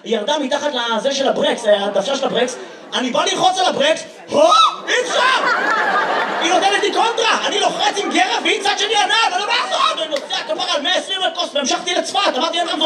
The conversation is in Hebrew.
היא ירדה מתחת לזה של הברקס, הדוושה של הברקס, אני בא ללחוץ על הברקס, אי אפשר! היא נותנת לי קונטרה, אני לוחץ עם גרע והיא צד שני ענב, אני לא בעזור, ואני נוסע כפר על 120 כוס והמשכתי לצפת, אמרתי אין רמזור